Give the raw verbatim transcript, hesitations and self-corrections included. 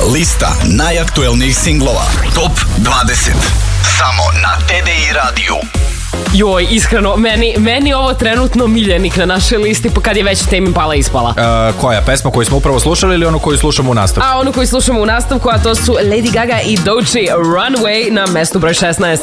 Lista najaktuelnijih singlova. Top dvadeset. Samo na T D I radiju. Joj, iskreno, meni, meni ovo trenutno miljenik na našoj listi, pa kad je već Tame Impala ispala. Uh, koja pesma koju smo upravo slušali ili onu koju slušamo u nastavku? A onu koju slušamo u nastavku, a to su Lady Gaga i Doechii, Runway na mestu broj šesnaest.